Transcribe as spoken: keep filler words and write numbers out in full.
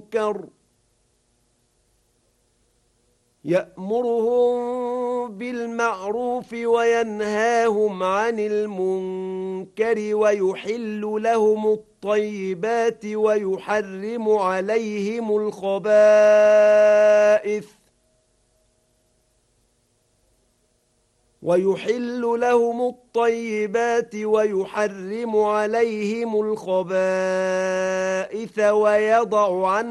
المنكر يأمرهم بالمعروف وينهاهم عن المنكر ويحل لهم الطيبات ويحرم عليهم الخبائث ويحل لهم الطيبات ويحرم عليهم الخبائث ويضع عنهم